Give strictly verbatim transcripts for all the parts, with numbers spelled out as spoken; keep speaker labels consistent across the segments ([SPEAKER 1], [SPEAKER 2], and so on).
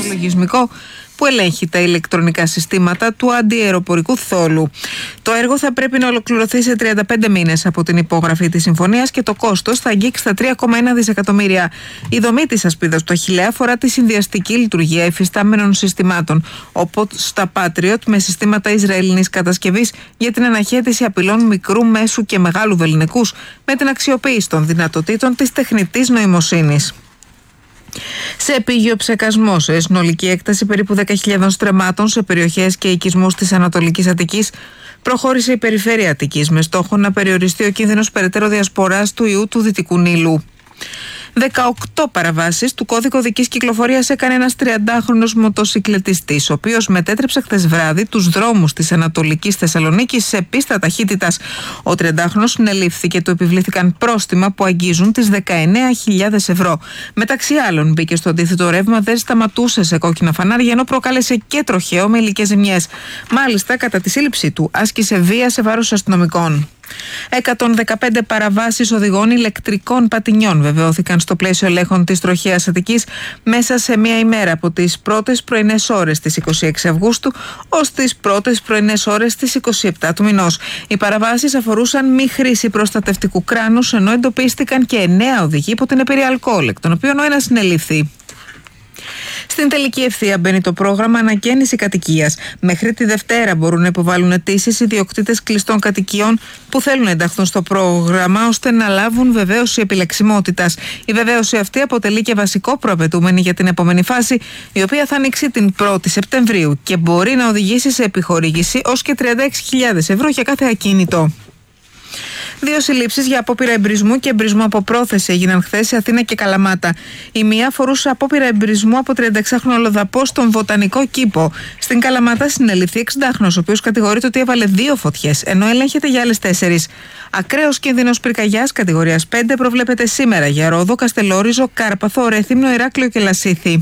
[SPEAKER 1] λογισμικό που ελέγχει τα ηλεκτρονικά συστήματα του αντιαεροπορικού θόλου. Το έργο θα πρέπει να ολοκληρωθεί σε τριάντα πέντε μήνες από την υπογραφή της συμφωνίας και το κόστος θα αγγίξει στα τρία κόμμα ένα δισεκατομμύρια. Η δομή της ασπίδας του Αχιλλέα αφορά τη συνδυαστική λειτουργία εφιστάμενων συστημάτων, όπως τα Patriot με συστήματα Ισραηλινής κατασκευής για την αναχέτηση απειλών μικρού, μέσου και μεγάλου βεληνικούς με την αξιοποίηση των δυνατοτήτων της τεχνητής νοημοσύνης. Σε επίγειο ψεκασμό, σε συνολική έκταση περίπου δέκα χιλιάδων στρεμμάτων σε περιοχές και οικισμούς της Ανατολικής Αττικής, προχώρησε η περιφέρεια Αττικής με στόχο να περιοριστεί ο κίνδυνος περαιτέρω διασποράς του ιού του Δυτικού Νείλου. δεκαοκτώ παραβάσεις του κώδικου οδικής κυκλοφορίας έκανε ένας τριαντάχρονος μοτοσυκλετιστής, ο οποίος μετέτρεψε χθες βράδυ τους δρόμους της Ανατολικής Θεσσαλονίκης σε πίστα ταχύτητας. Ο τριαντάχρονος συνελήφθη και του επιβλήθηκαν πρόστιμα που αγγίζουν τις δεκαεννέα χιλιάδες ευρώ. Μεταξύ άλλων, μπήκε στο αντίθετο ρεύμα, δεν σταματούσε σε κόκκινα φανάρια, ενώ προκάλεσε και τροχαίο με υλικές ζημιές. Μάλιστα, κατά τη σύλληψή του, άσκησε βία σε βάρος αστυνομικών. εκατόν δεκαπέντε παραβάσεις οδηγών ηλεκτρικών πατινιών βεβαιώθηκαν στο πλαίσιο ελέγχων της τροχαίας Αττικής μέσα σε μία ημέρα, από τις πρώτες πρωινές ώρες της εικοστή έκτη Αυγούστου ως τις πρώτες πρωινές ώρες της εικοστή εβδόμη του μηνός. Οι παραβάσεις αφορούσαν μη χρήση προστατευτικού κράνους, ενώ εντοπίστηκαν και εννέα οδηγοί υπό την επίρρεια αλκοόλ, εκ των οποίων ο ένας συνελήφθη. Στην τελική ευθεία μπαίνει το πρόγραμμα ανακαίνιση κατοικίας. Μέχρι τη Δευτέρα μπορούν να υποβάλουν αιτήσεις ιδιοκτήτες κλειστών κατοικιών που θέλουν να ενταχθούν στο πρόγραμμα, ώστε να λάβουν βεβαίωση επιλεξιμότητας. Η βεβαίωση αυτή αποτελεί και βασικό προαπαιτούμενη για την επόμενη φάση, η οποία θα ανοίξει την πρώτη Σεπτεμβρίου και μπορεί να οδηγήσει σε επιχορήγηση ως και τριάντα έξι χιλιάδες ευρώ για κάθε ακίνητο. Δύο συλλήψεις για απόπειρα εμπρισμού και εμπρισμού από πρόθεση έγιναν χθες σε Αθήνα και Καλαμάτα. Η μία αφορούσε απόπειρα εμπρισμού από τριανταεξάχρονο Λοδαπό στον Βοτανικό Κήπο. Στην Καλαμάτα συνελήφθη εξήντα-χρονος, ο οποίος κατηγορείται ότι έβαλε δύο φωτιές, ενώ ελέγχεται για άλλες τέσσερις. Ακραίος κίνδυνος πυρκαγιάς κατηγορίας πέντε προβλέπεται σήμερα για Ρόδο, Καστελόριζο, Κάρπαθο, Ρέθυμνο, Ηράκλειο και Λασίθι.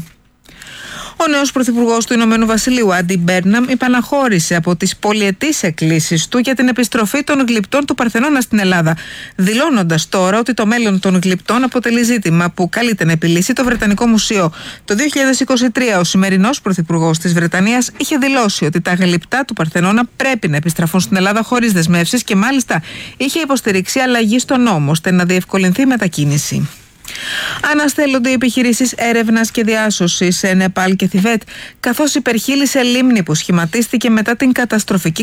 [SPEAKER 1] Ο νέος πρωθυπουργός του Ηνωμένου Βασιλείου, Άντι Μπέρναμ, υπαναχώρησε από τις πολυετείς εκκλήσεις του για την επιστροφή των γλυπτών του Παρθενώνα στην Ελλάδα, δηλώνοντας τώρα ότι το μέλλον των γλυπτών αποτελεί ζήτημα που καλείται να επιλύσει το Βρετανικό Μουσείο. Το δύο χιλιάδες είκοσι τρία ο σημερινός πρωθυπουργός της Βρετανίας είχε δηλώσει ότι τα γλυπτά του Παρθενώνα πρέπει να επιστραφούν στην Ελλάδα χωρίς δεσμεύσεις και μάλιστα είχε υποστηρίξει αλλαγή στον νόμο ώστε να διευκολυνθεί η μετακίνηση. Αναστέλλονται οι επιχειρήσεις έρευνας και διάσωσης σε Νεπάλ και Θιβέτ, καθώς υπερχείλησε λίμνη που σχηματίστηκε μετά την καταστροφική